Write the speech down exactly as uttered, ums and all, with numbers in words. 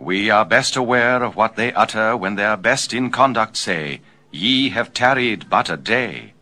We are best aware of what they utter when their best in conduct say, Ye have tarried but a day.